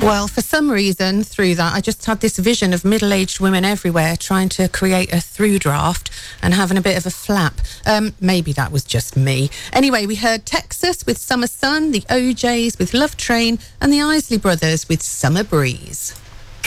Well, for some reason, through that, I just had this vision of middle-aged women everywhere trying to create a through draft and having a bit of a flap. Maybe that was just me. Anyway, we heard Texas with Summer Sun, the OJs with Love Train, and the Isley Brothers with Summer Breeze.